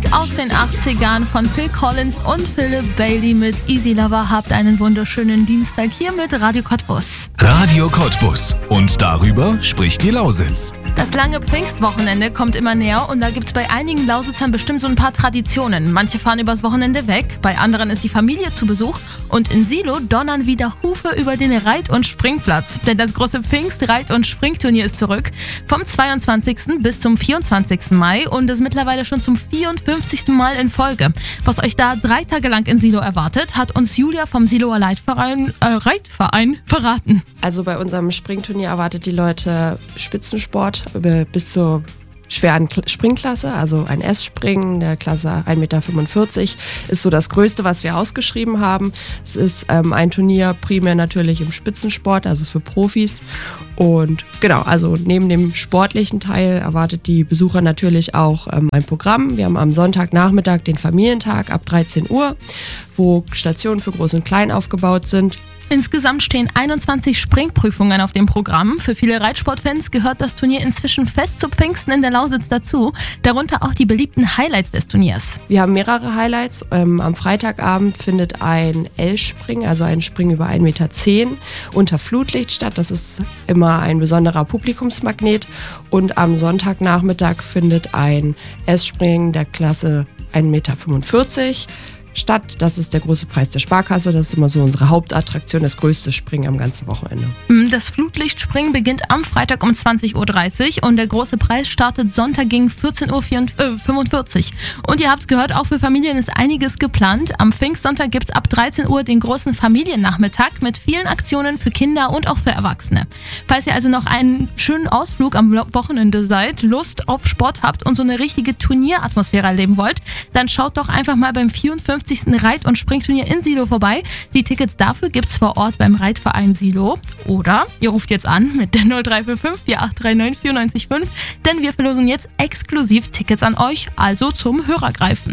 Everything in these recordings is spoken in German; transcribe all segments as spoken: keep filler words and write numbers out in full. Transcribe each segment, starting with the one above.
aus den achtzigern von Phil Collins und Philip Bailey mit Easy Lover. Habt einen wunderschönen Dienstag hier mit Radio Cottbus. Radio Cottbus. Und darüber spricht die Lausitz. Das lange Pfingstwochenende kommt immer näher und da gibt es bei einigen Lausitzern bestimmt so ein paar Traditionen. Manche fahren übers Wochenende weg, bei anderen ist die Familie zu Besuch und in Silow donnern wieder Hufe über den Reit- und Springplatz. Denn das große Pfingst-Reit- und Springturnier ist zurück. Vom zweiundzwanzigsten bis zum vierundzwanzigsten Mai und ist mittlerweile schon zum vierundfünfzigsten Mal in Folge. Was euch da drei Tage lang in Silow erwartet, hat uns Julia vom Silower Leitverein, äh, Reitverein verraten. Also bei unserem Springturnier erwartet die Leute Spitzensport bis zur schweren Springklasse, also ein S-Springen der Klasse eins Komma fünfundvierzig Meter ist so das Größte, was wir ausgeschrieben haben. Es ist ähm, ein Turnier primär natürlich im Spitzensport, also für Profis. Und genau, also neben dem sportlichen Teil erwartet die Besucher natürlich auch ähm, ein Programm. Wir haben am Sonntagnachmittag den Familientag ab dreizehn Uhr, wo Stationen für Groß und Klein aufgebaut sind. Insgesamt stehen einundzwanzig Springprüfungen auf dem Programm. Für viele Reitsportfans gehört das Turnier inzwischen fest zu Pfingsten in der Lausitz dazu. Darunter auch die beliebten Highlights des Turniers. Wir haben mehrere Highlights. Ähm, am Freitagabend findet ein L-Springen, also ein Springen über ein Meter zehn unter Flutlicht statt. Das ist immer ein besonderer Publikumsmagnet. Und am Sonntagnachmittag findet ein S-Springen der Klasse eins Komma fünfundvierzig Meter statt. Das ist der große Preis der Sparkasse. Das ist immer so unsere Hauptattraktion, das größte Springen am ganzen Wochenende. Das Flutlichtspringen beginnt am Freitag um zwanzig Uhr dreißig und der große Preis startet Sonntag gegen vierzehn Uhr fünfundvierzig. Und ihr habt es gehört, auch für Familien ist einiges geplant. Am Pfingstsonntag gibt es ab dreizehn Uhr den großen Familiennachmittag mit vielen Aktionen für Kinder und auch für Erwachsene. Falls ihr also noch einen schönen Ausflug am Wochenende seid, Lust auf Sport habt und so eine richtige Turnieratmosphäre erleben wollt, dann schaut doch einfach mal beim vierundfünfzigsten Reit- und Springturnier in Silow vorbei. Die Tickets dafür gibt's vor Ort beim Reitverein Silow. Oder ihr ruft jetzt an mit der null drei vier fünf vier acht drei neun vier neun fünf, denn wir verlosen jetzt exklusiv Tickets an euch, also zum Hörergreifen.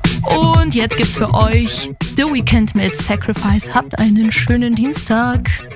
Und jetzt gibt's für euch The Weeknd mit Sacrifice. Habt einen schönen Dienstag.